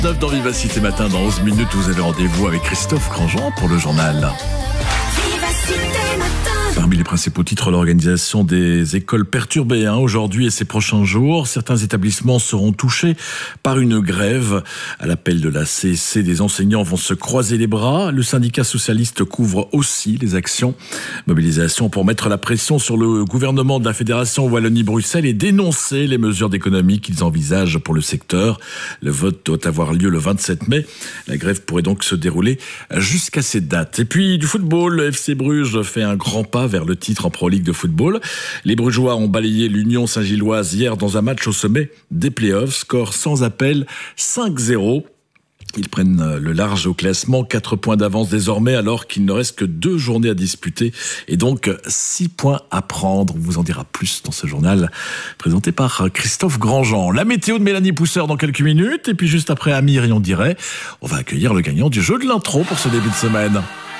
9 dans Vivacité Matin, dans 11 minutes, vous avez rendez-vous avec Christophe Grandjean pour le journal. Parmi les principaux titres, l'organisation des écoles perturbées aujourd'hui et ces prochains jours. Certains établissements seront touchés par une grève. À l'appel de la CSC, des enseignants vont se croiser les bras. Le syndicat socialiste couvre aussi les actions. Mobilisation pour mettre la pression sur le gouvernement de la Fédération Wallonie-Bruxelles et dénoncer les mesures d'économie qu'ils envisagent pour le secteur. Le vote doit avoir lieu le 27 mai. La grève pourrait donc se dérouler jusqu'à cette date. Et puis du football, le FC Bruges fait un grand pas vers le titre en Pro League de football. Les Brugeois ont balayé l'Union Saint-Gilloise hier dans un match au sommet des playoffs. Score sans appel, 5-0. Ils prennent le large au classement, 4 points d'avance désormais, alors qu'il ne reste que 2 journées à disputer et donc 6 points à prendre. On vous en dira plus dans ce journal présenté par Christophe Grandjean. La météo de Mélanie Pousseur dans quelques minutes, et puis juste après Amir et on dirait, on va accueillir le gagnant du jeu de l'intro pour ce début de semaine.